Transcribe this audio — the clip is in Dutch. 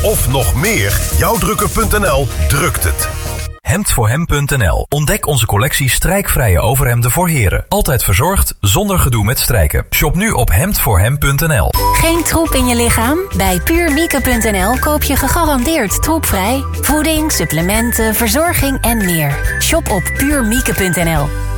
of nog meer? Jouwdrukker.nl drukt het. Hemdvoorhem.nl. Ontdek onze collectie strijkvrije overhemden voor heren. Altijd verzorgd, zonder gedoe met strijken. Shop nu op hemdvoorhem.nl. Geen troep in je lichaam? Bij puurmieke.nl koop je gegarandeerd troepvrij. Voeding, supplementen, verzorging en meer. Shop op puurmieke.nl.